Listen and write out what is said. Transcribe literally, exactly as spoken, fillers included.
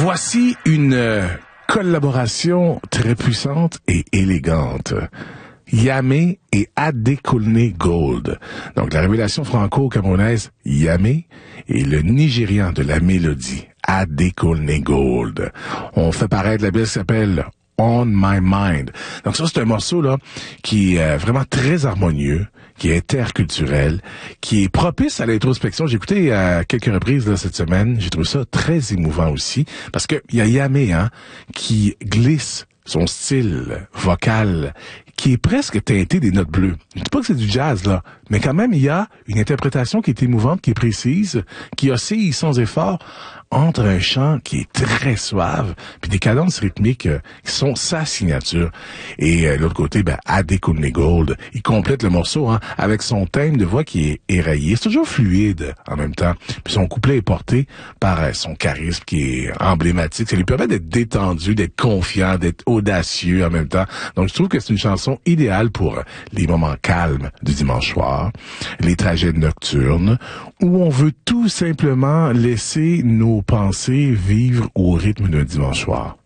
Voici une euh, collaboration très puissante et élégante. Yamé et Adekunle Gold. Donc, la révélation franco-camerounaise Yamé et le Nigérian de la mélodie Adekunle Gold. On fait paraître la pièce qui s'appelle On My Mind. Donc ça, c'est un morceau là qui est vraiment très harmonieux, qui est interculturel, qui est propice à l'introspection. J'ai écouté à quelques reprises là, cette semaine. J'ai trouvé ça très émouvant aussi, parce que il y a Yamé hein, qui glisse son style vocal, qui est presque teinté des notes bleues. Je dis pas que c'est du jazz, là, mais quand même, il y a une interprétation qui est émouvante, qui est précise, qui oscille sans effort entre un chant qui est très suave, puis des cadences rythmiques euh, qui sont sa signature. Et euh, l'autre côté, ben, Adekunle Gold, il complète le morceau hein, avec son thème de voix qui est éraillé. C'est toujours fluide en même temps. Puis son couplet est porté par euh, son charisme qui est emblématique. Ça lui permet d'être détendu, d'être confiant, d'être audacieux en même temps. Donc je trouve que c'est une chanson idéale pour euh, les moments calmes du dimanche soir, les trajets nocturnes, où on veut tout simplement laisser nos pensées vivre au rythme d'un dimanche soir.